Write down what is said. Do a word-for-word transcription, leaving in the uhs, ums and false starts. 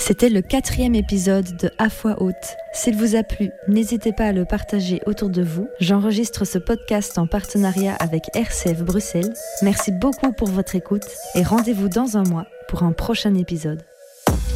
C'était le quatrième épisode de À Voix Haute. S'il vous a plu, n'hésitez pas à le partager autour de vous. J'enregistre ce podcast en partenariat avec R C F Bruxelles. Merci beaucoup pour votre écoute et rendez-vous dans un mois pour un prochain épisode.